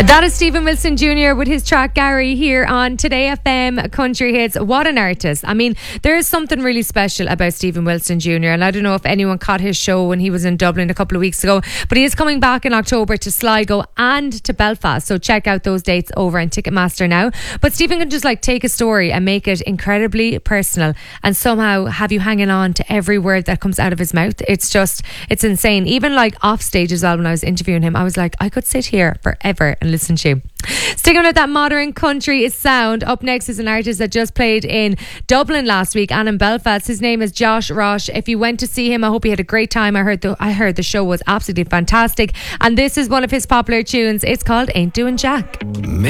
That is Stephen Wilson Jr. with his track Gary here on Today FM Country Hits. What an artist. I mean, there is something really special about Stephen Wilson Jr. and I don't know if anyone caught his show when he was in Dublin a couple of weeks ago, but he is coming back in October to Sligo and to Belfast. So check out those dates over on Ticketmaster now. But Stephen can just take a story and make it incredibly personal and somehow have you hanging on to every word that comes out of his mouth. It's insane. Even off stage as well, when I was interviewing him, I was like, I could sit here forever and listen to you. Sticking with that modern country sound, up next is an artist that just played in Dublin last week and in Belfast. His name is Josh Rosh. If you went to see him, I hope you had a great time. I heard the show was absolutely fantastic, and this is one of his popular tunes. It's called Ain't Doing Jack.